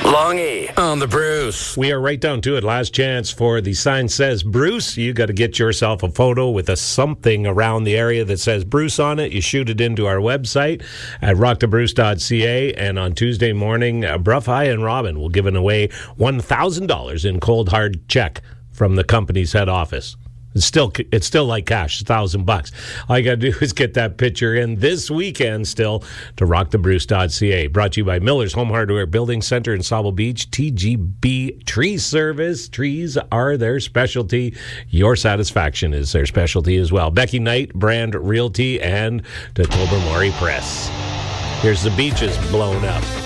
Longy on the Bruce. We are right down to it. Last chance for the sign says Bruce. You got to get yourself a photo with a something around the area that says Bruce on it. You shoot it into our website at rockthebruce.ca. And on Tuesday morning, Bruff High and Robin will give away $1,000 in cold hard check from the company's head office. It's still like cash, $1,000. All you got to do is get that picture in this weekend still to rockthebruce.ca. Brought to you by Miller's Home Hardware Building Center in Sauble Beach. TGB Tree Service. Trees are their specialty. Your satisfaction is their specialty as well. Becky Knight, Brand Realty, and the Tobermory Press. Here's the Beaches blown up.